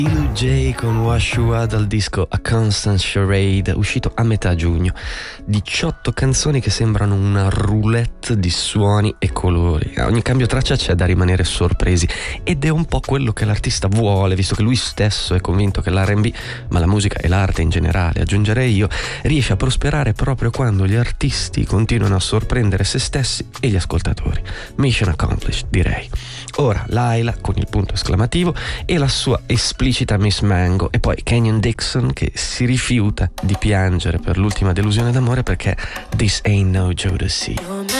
Lil J con Washua dal disco A Constant Charade, uscito a metà giugno. 18 canzoni che sembrano una roulette di suoni e colori. A ogni cambio traccia c'è da rimanere sorpresi ed è un po' quello che l'artista vuole, visto che lui stesso è convinto che l'R&B, ma la musica e l'arte in generale, aggiungerei io, riesce a prosperare proprio quando gli artisti continuano a sorprendere se stessi e gli ascoltatori. Mission accomplished, direi. Ora Laila con il punto esclamativo e la sua esplicita Miss Mango, e poi Kenyon Dixon che si rifiuta di piangere per l'ultima delusione d'amore perché This Ain't No Jodeci.